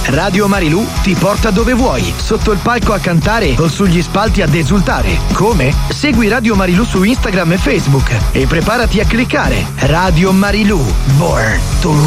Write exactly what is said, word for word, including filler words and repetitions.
Radio Marilù ti porta dove vuoi, sotto il palco a cantare o sugli spalti ad esultare. Come? Segui Radio Marilù su Instagram e Facebook e preparati a cliccare. Radio Marilù, born to